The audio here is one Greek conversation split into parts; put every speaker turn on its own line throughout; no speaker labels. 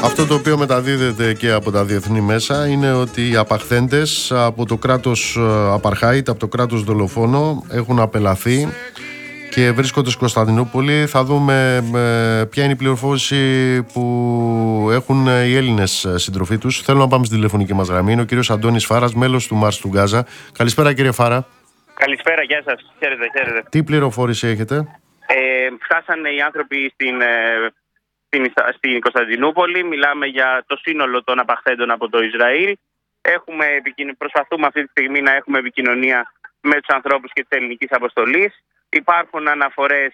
Αυτό το οποίο μεταδίδεται και από τα διεθνή μέσα είναι ότι οι απαχθέντες από το κράτος Απαρχάιτ, από το κράτος δολοφόνο, έχουν απελαθεί και βρίσκονται στην Κωνσταντινούπολη. Θα δούμε ποια είναι η πληροφόρηση που έχουν οι Έλληνες συντροφοί τους. Θέλω να πάμε στη τηλεφωνική μας γραμμή. Είναι ο κύριος Αντώνης Φάρας, μέλος του Μάρς του Γκάζα. Καλησπέρα, κύριε Φάρα.
Καλησπέρα, γεια σας. Χαίρετε.
Τι πληροφόρηση έχετε?
Φτάσανε οι άνθρωποι στην Κωνσταντινούπολη. Μιλάμε για το σύνολο των απαχθέντων από το Ισραήλ. Προσπαθούμε αυτή τη στιγμή να έχουμε επικοινωνία με τους ανθρώπους και της ελληνικής αποστολής. Υπάρχουν αναφορές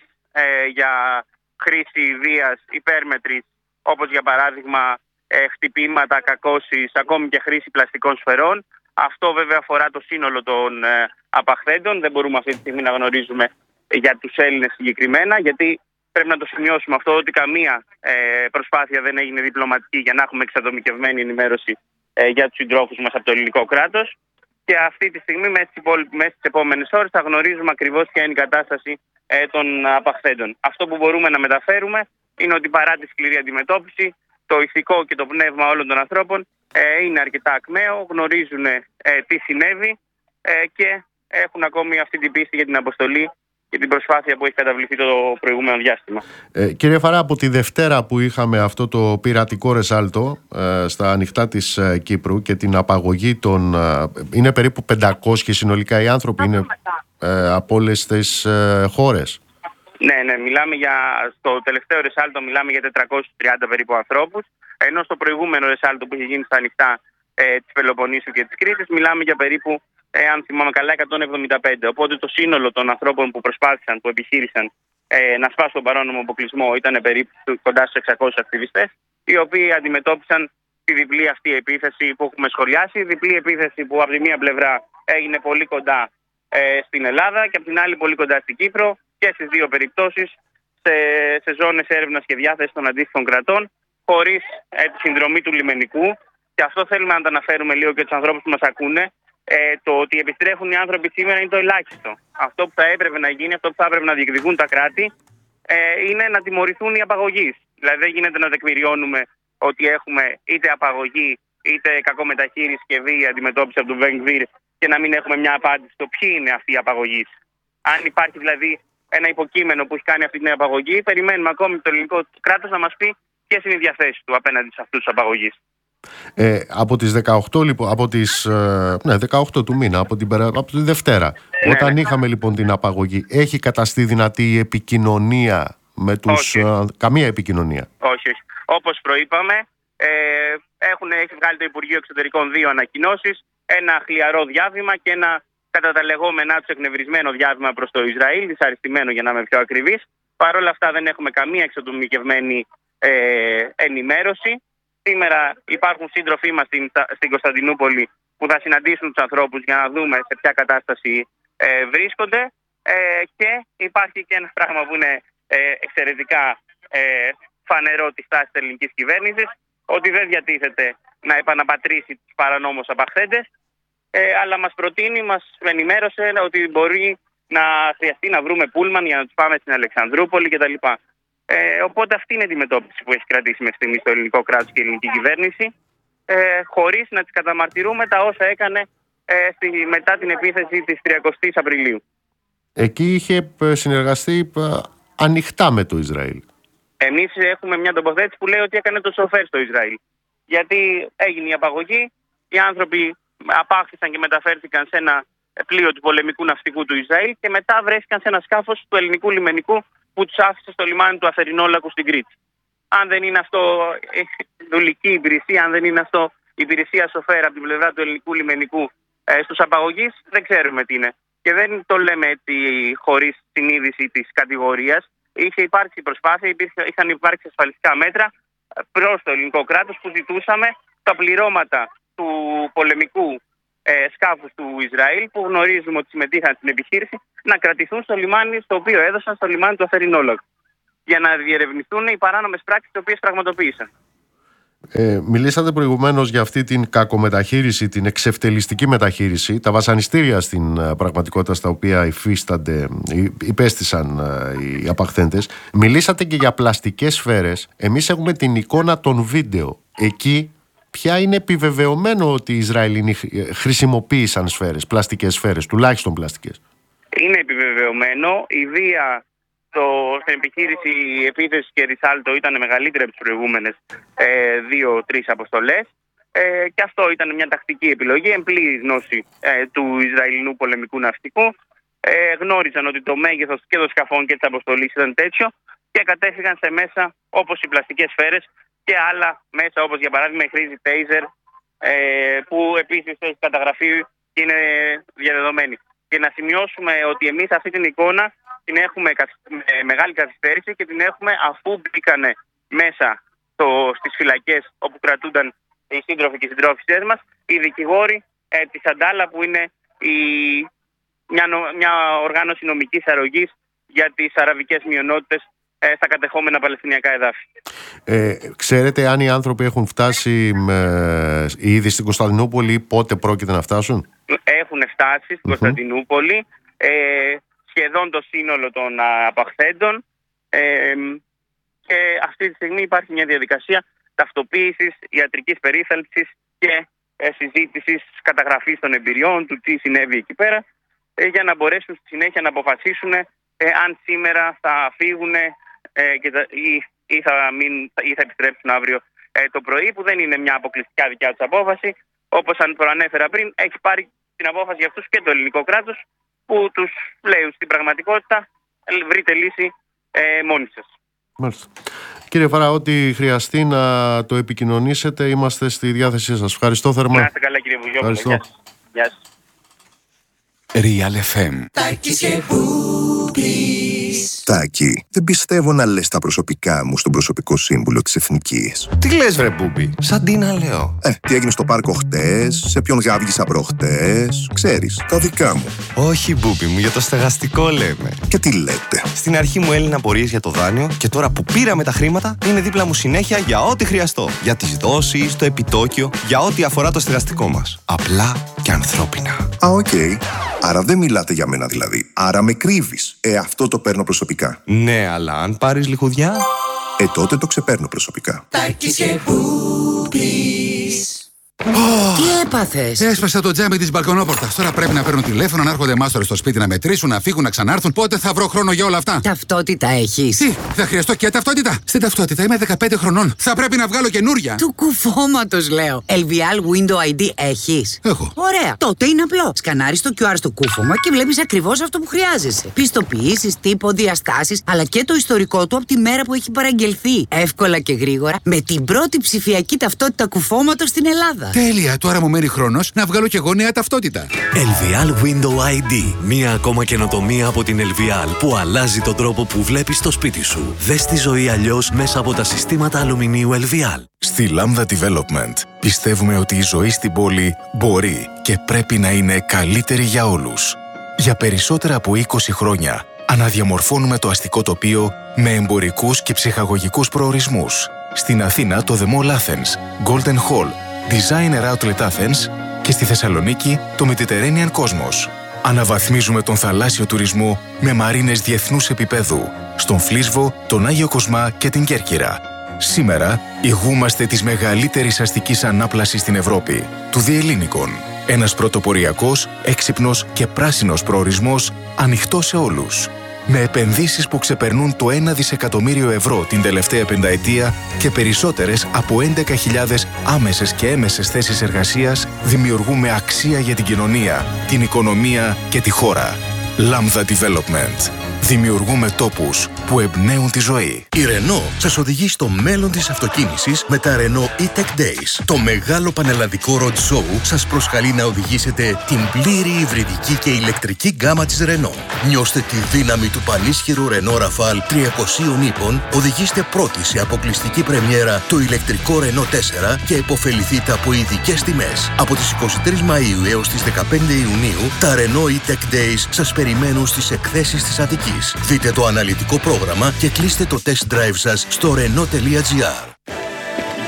για χρήση βίας υπέρμετρης, όπως για παράδειγμα χτυπήματα, κακώσεις, ακόμη και χρήση πλαστικών σφαιρών. Αυτό βέβαια αφορά το σύνολο των απαχθέντων. Δεν μπορούμε αυτή τη στιγμή να γνωρίζουμε για τους Έλληνες συγκεκριμένα, γιατί πρέπει να το σημειώσουμε αυτό, ότι καμία προσπάθεια δεν έγινε διπλωματική για να έχουμε εξατομικευμένη ενημέρωση για τους συντρόφους μας από το ελληνικό κράτος. Και αυτή τη στιγμή, μέσα στις επόμενες ώρες, θα γνωρίζουμε ακριβώς ποια είναι η κατάσταση των απαχθέντων. Αυτό που μπορούμε να μεταφέρουμε είναι ότι παρά τη σκληρή αντιμετώπιση, το ηθικό και το πνεύμα όλων των ανθρώπων είναι αρκετά ακμαίο, γνωρίζουν τι συνέβη και έχουν ακόμη αυτή την πίστη για την αποστολή και την προσπάθεια που έχει καταβληθεί το προηγούμενο διάστημα.
Κύριε Φαρά, από τη Δευτέρα που είχαμε αυτό το πειρατικό ρεσάλτο στα ανοιχτά της Κύπρου και την απαγωγή των... είναι περίπου 500 συνολικά οι άνθρωποι, είναι από όλες τις χώρες.
Ναι, μιλάμε στο τελευταίο ρεσάλτο μιλάμε για 430 περίπου ανθρώπους, ενώ στο προηγούμενο ρεσάλτο που είχε γίνει στα ανοιχτά της Πελοποννήσου και της Κρήτης μιλάμε για περίπου, αν θυμάμαι καλά, 175. Οπότε το σύνολο των ανθρώπων που προσπάθησαν, που επιχείρησαν να σπάσουν τον παράνομο αποκλεισμό ήταν περίπου κοντά στους 600 ακτιβιστές, οι οποίοι αντιμετώπισαν τη διπλή αυτή επίθεση που έχουμε σχολιάσει. Διπλή επίθεση που από τη μία πλευρά έγινε πολύ κοντά στην Ελλάδα και από την άλλη πολύ κοντά στην Κύπρο, και στις δύο περιπτώσεις σε ζώνες έρευνας και διάθεσης των αντίστοιχων κρατών, χωρίς τη συνδρομή του λιμενικού. Και αυτό θέλουμε να το αναφέρουμε λίγο και τους ανθρώπους που μας ακούνε. Το ότι επιστρέφουν οι άνθρωποι σήμερα είναι το ελάχιστο. Αυτό που θα έπρεπε να γίνει, αυτό που θα έπρεπε να διεκδικούν τα κράτη, είναι να τιμωρηθούν οι απαγωγείς. Δηλαδή δεν γίνεται να τεκμηριώνουμε ότι έχουμε είτε απαγωγή, είτε κακομεταχείριση και βία αντιμετώπιση από τον Μπενγκβίρ και να μην έχουμε μια απάντηση στο ποιοι είναι αυτοί οι απαγωγείς. Αν υπάρχει δηλαδή ένα υποκείμενο που έχει κάνει αυτή την απαγωγή, περιμένουμε ακόμη το ελληνικό κράτος να μας πει ποιες είναι οι διαθέσεις του απέναντι σε αυτούς τους απαγωγείς.
Από τις 18 λοιπόν, από τις 18 του μήνα, από τη Δευτέρα, όταν είχαμε λοιπόν την απαγωγή, έχει καταστεί δυνατή η επικοινωνία με τους... καμία επικοινωνία?
Όχι. Όπως προείπαμε, έχει βγάλει το Υπουργείο Εξωτερικών δύο ανακοινώσεις, ένα χλιαρό διάβημα και ένα κατά τα λεγόμενά τους εκνευρισμένο διάβημα προς το Ισραήλ, δυσαρεστημένο για να είμαι πιο ακριβής. Παρ' όλα αυτά δεν έχουμε καμία εξατομικευμένη ενημέρωση. Σήμερα υπάρχουν σύντροφοί μας στην Κωνσταντινούπολη που θα συναντήσουν τους ανθρώπους για να δούμε σε ποια κατάσταση βρίσκονται, και υπάρχει και ένα πράγμα που είναι εξαιρετικά φανερό της τάσης της ελληνικής κυβέρνησης, ότι δεν διατίθεται να επαναπατρίσει τους παρανόμους απαχθέντες, αλλά μας προτείνει, μας ενημέρωσε ότι μπορεί να χρειαστεί να βρούμε πούλμαν για να τους πάμε στην Αλεξανδρούπολη κτλ. Οπότε αυτή είναι η αντιμετώπιση που έχει κρατήσει μέχρι στιγμή στο ελληνικό κράτος και η ελληνική κυβέρνηση, χωρίς να τις καταμαρτυρούμε τα όσα έκανε μετά την επίθεση της 30ης Απριλίου. Εκεί
είχε συνεργαστεί ανοιχτά με το Ισραήλ.
Εμείς έχουμε μια τοποθέτηση που λέει ότι έκανε το σοφέρ στο Ισραήλ. Γιατί έγινε η απαγωγή, οι άνθρωποι απάχθησαν και μεταφέρθηκαν σε ένα πλοίο του πολεμικού ναυτικού του Ισραήλ και μετά βρέθηκαν σε ένα σκάφος του ελληνικού λιμενικού που τους άφησε στο λιμάνι του Αθερινόλακου στην Κρήτη. Αν δεν είναι αυτό δουλική υπηρεσία, αν δεν είναι αυτό υπηρεσία σοφέρα από την πλευρά του ελληνικού λιμενικού στους απαγωγείς, δεν ξέρουμε τι είναι. Και δεν το λέμε έτσι χωρίς συνείδηση της κατηγορίας. Είχε υπάρξει προσπάθεια, είχαν υπάρξει ασφαλιστικά μέτρα προς το ελληνικό κράτος που ζητούσαμε τα πληρώματα του πολεμικού σκάφους του Ισραήλ, που γνωρίζουμε ότι συμμετείχαν στην επιχείρηση, να κρατηθούν στο λιμάνι στο οποίο έδωσαν, στο λιμάνι του Αθερινόλακου, για να διερευνηθούν οι παράνομες πράξεις τις οποίες πραγματοποίησαν.
Μιλήσατε προηγουμένως για αυτή την κακομεταχείριση, την εξευτελιστική μεταχείριση, τα βασανιστήρια στην πραγματικότητα στα οποία υπέστησαν οι απαχθέντες. Μιλήσατε και για πλαστικές σφαίρες. Εμείς έχουμε την εικόνα των βίντεο εκεί πια είναι επιβεβαιωμένο ότι οι Ισραηλινοί χρησιμοποίησαν σφαίρες, πλαστικές σφαίρες, τουλάχιστον πλαστικές?
Είναι επιβεβαιωμένο. Η βία στην επιχείρηση επίθεση και Ρισάλτο ήταν μεγαλύτερη από τις προηγούμενες 2-3 αποστολές. Και αυτό ήταν μια τακτική επιλογή, εμπλήρη γνώση του Ισραηλινού πολεμικού ναυτικού. Γνώριζαν ότι το μέγεθος και των σκαφών και της αποστολής ήταν τέτοιο και κατέφυγαν σε μέσα όπως οι πλαστικές σφαίρες και άλλα μέσα, όπως για παράδειγμα η χρήση taser, που επίσης έχει καταγραφεί και είναι διαδεδομένη. Και να σημειώσουμε ότι εμείς αυτή την εικόνα την έχουμε με μεγάλη καθυστέρηση και την έχουμε αφού μπήκανε μέσα στις φυλακές όπου κρατούνταν οι σύντροφοι και οι συντρόφισσές μας, οι δικηγόροι της Αντάλα, που είναι μια οργάνωση νομικής αρρωγής για τις αραβικές μειονότητες στα κατεχόμενα παλαιστινιακά εδάφη.
Ξέρετε αν οι άνθρωποι έχουν φτάσει ήδη στην Κωνσταντινούπολη ή πότε πρόκειται να φτάσουν?
Έχουν φτάσει στην Κωνσταντινούπολη σχεδόν το σύνολο των απαχθέντων και αυτή τη στιγμή υπάρχει μια διαδικασία ταυτοποίησης, ιατρικής περίθαλψης και συζήτησης, καταγραφής των εμπειριών, του τι συνέβη εκεί πέρα, για να μπορέσουν στη συνέχεια να αποφασίσουν αν σήμερα θα φύγουν ή θα επιστρέψουν αύριο το πρωί, που δεν είναι μια αποκλειστικά δικιά τους απόφαση. Όπως προανέφερα πριν, έχει πάρει την απόφαση για αυτούς και το ελληνικό κράτος, που τους λέει στην πραγματικότητα βρείτε λύση μόνοι σας.
Μάλιστα. Κύριε Φαρά, ό,τι χρειαστεί να το επικοινωνήσετε, είμαστε στη διάθεσή σας. Ευχαριστώ θερμά.
Να είστε καλά, κύριε Βουγιόπουλο. Γεια σας.
Real FM.
Τάκη, δεν πιστεύω να λες τα προσωπικά μου στον προσωπικό σύμβουλο της Εθνικής.
Τι λες βρε Μπούμπι, σαν τι να λέω?
Τι έγινε στο πάρκο χτες, σε ποιον γάβγισα προχτές, ξέρεις, τα δικά μου.
Όχι Μπούμπι μου, για το στεγαστικό λέμε.
Και τι λέτε?
Στην αρχή μου έλυνα απορίες για το δάνειο και τώρα που πήραμε τα χρήματα είναι δίπλα μου συνέχεια για ό,τι χρειαστώ. Για τις δόσεις, το επιτόκιο, για ό,τι αφορά το στεγαστικό μας. Απλά και ανθρώπινα.
Οκ. Άρα δεν μιλάτε για μένα δηλαδή. Άρα με κρύβεις. Αυτό το παίρνω προσωπικά.
Ναι, αλλά αν πάρεις λιχουδιά...
Τότε το ξεπαίρνω προσωπικά.
Τι έπαθες?
Έσπασα το τζάμι της μπαλκονόπορτας. Τώρα πρέπει να παίρνουν τηλέφωνο, να έρχονται μάστορες στο σπίτι να μετρήσουν, να φύγουν, να ξανάρθουν. Πότε θα βρω χρόνο για όλα αυτά?
Ταυτότητα έχεις?
Τι, θα χρειαστώ και ταυτότητα? Στην ταυτότητα είμαι 15 χρονών. Θα πρέπει να βγάλω καινούρια.
Του κουφώματος λέω. LVL Window ID έχεις?
Έχω.
Ωραία. Τότε είναι απλό. Σκανάρεις το QR στο κούφωμα και βλέπεις ακριβώς αυτό που χρειάζεσαι. Πιστοποιήσεις, τύπο, διαστάσεις, αλλά και το ιστορικό του από τη μέρα που έχει παραγγελθεί. Εύκολα και γρήγορα, με την πρώτη ψηφιακή ταυτότητα κουφώματος στην Ελλάδα.
Τέλεια, τώρα μου μένει χρόνος να βγάλω και εγώ νέα ταυτότητα.
LVL Window ID. Μία ακόμα καινοτομία από την LVL που αλλάζει τον τρόπο που βλέπεις το σπίτι σου. Δες τη ζωή αλλιώς μέσα από τα συστήματα αλουμινίου LVL.
Στη Lambda Development πιστεύουμε ότι η ζωή στην πόλη μπορεί και πρέπει να είναι καλύτερη για όλους. Για περισσότερα από 20 χρόνια αναδιαμορφώνουμε το αστικό τοπίο με εμπορικούς και ψυχαγωγικούς προορισμούς. Στην Αθήνα το The Mall Athens, Golden Hall, Designer Outlet Athens και στη Θεσσαλονίκη το Mediterranean Cosmos. Αναβαθμίζουμε τον θαλάσσιο τουρισμό με μαρίνες διεθνούς επίπεδου στον Φλίσβο, τον Άγιο Κοσμά και την Κέρκυρα. Σήμερα ηγούμαστε της μεγαλύτερης αστικής ανάπλασης στην Ευρώπη, του Διελλήνικων. Ένας πρωτοποριακός, έξυπνος και πράσινος προορισμός ανοιχτός σε όλους. Με επενδύσεις που ξεπερνούν το 1 δισεκατομμύριο ευρώ την τελευταία πενταετία και περισσότερες από 11.000 άμεσες και έμεσες θέσεις εργασίας, δημιουργούμε αξία για την κοινωνία, την οικονομία και τη χώρα. Lambda Development. Δημιουργούμε τόπους που εμπνέουν τη ζωή.
Η Renault σας οδηγεί στο μέλλον της αυτοκίνησης με τα Renault E-Tech Days. Το μεγάλο πανελλαδικό road show σας προσκαλεί να οδηγήσετε την πλήρη υβριδική και ηλεκτρική γκάμα της Renault. Νιώστε τη δύναμη του πανίσχυρου Renault Rafale 300 ύπων, οδηγήστε πρώτοι σε αποκλειστική πρεμιέρα το ηλεκτρικό Renault 4 και υποφεληθείτε από ειδικές τιμές. Από τις 23 Μαΐου έως τις 15 Ιουνίου, τα Renault E-Tech Days σας περιμένουν στις εκθέσεις της Αττικής. Δείτε το αναλυτικό πρόγραμμα και κλείστε το test drive σας στο renault.gr.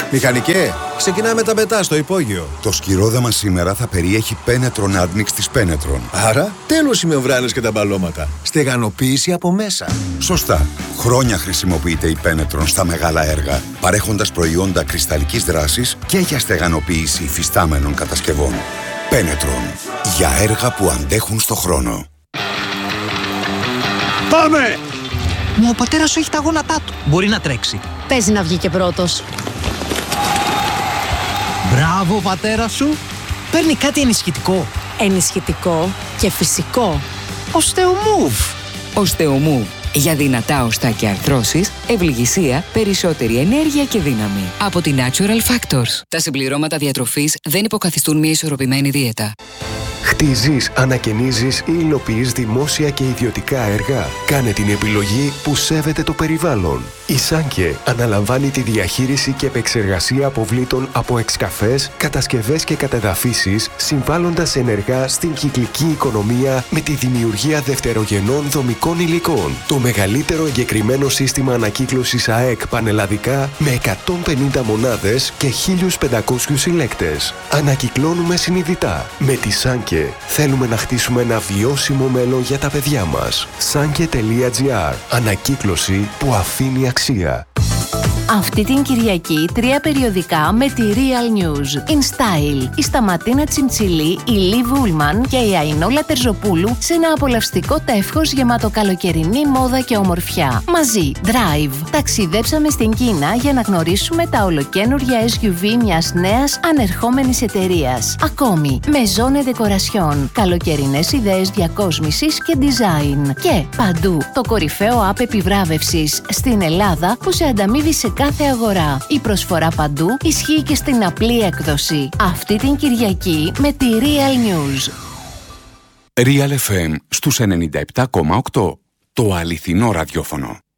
Μηχανικέ, ξεκινάμε τα μετά στο υπόγειο.
Το σκυρόδεμα σήμερα θα περιέχει Penetron Admix της Penetron.
Άρα, τέλος οι μεμβράνες και τα μπαλώματα. Στεγανοποίηση από μέσα.
Σωστά. Χρόνια χρησιμοποιείται η Penetron στα μεγάλα έργα, παρέχοντας προϊόντα κρυσταλλικής δράσης και για στεγανοποίηση υφιστάμενων κατασκευών. Penetron. Για έργα που αντέχουν στο χρόνο.
Πάμε! Μα ο πατέρας σου έχει τα γόνατά του. Μπορεί να τρέξει.
Παίζει να βγει και πρώτος.
Μπράβο, ο πατέρας σου. Παίρνει κάτι ενισχυτικό.
Ενισχυτικό και φυσικό.
Osteomove.
Osteomove. Για δυνατά οστά και αρθρώσεις, ευληγησία, περισσότερη ενέργεια και δύναμη. Από τη Natural Factors. Τα συμπληρώματα διατροφής δεν υποκαθιστούν μια ισορροπημένη δίαιτα.
Χτίζεις, ανακαινίζεις ή υλοποιείς δημόσια και ιδιωτικά έργα. Κάνε την επιλογή που σέβεται το περιβάλλον. Η Σάνκε αναλαμβάνει τη διαχείριση και επεξεργασία αποβλήτων από εξκαφές, κατασκευές και κατεδαφίσεις, συμβάλλοντας ενεργά στην κυκλική οικονομία με τη δημιουργία δευτερογενών δομικών υλικών. Το μεγαλύτερο εγκεκριμένο σύστημα ανακύκλωσης ΑΕΚ πανελλαδικά με 150 μονάδες και 1.500 συλλέκτες. Ανακυκλώνουμε συνειδητά. Με τη Σάνκε θέλουμε να χτίσουμε ένα βιώσιμο μέλλον για τα παιδιά μας. Sanke.gr. Ανακύκλωση που αφήνει αξία.
Αυτή την Κυριακή 3 περιοδικά με τη Real News. In Style, η Σταματίνα Τσιμτσιλή, η Λι Βούλμαν και η Αϊνόλα Τερζοπούλου σε ένα απολαυστικό τεύχος γεμάτο καλοκαιρινή μόδα και ομορφιά. Μαζί, Drive. Ταξιδέψαμε στην Κίνα για να γνωρίσουμε τα ολοκαίνουργια SUV μιας νέας ανερχόμενης εταιρείας. Ακόμη, Maison et Decoration. Καλοκαιρινές ιδέες διακόσμησης και design. Και παντού, το κορυφαίο app επιβράβευσης στην Ελλάδα που σε ανταμείβει σε κάθε αγορά. Η προσφορά παντού ισχύει και στην απλή έκδοση. Αυτή την Κυριακή με τη Real News.
Real FM στους 97,8. Το αληθινό ραδιόφωνο.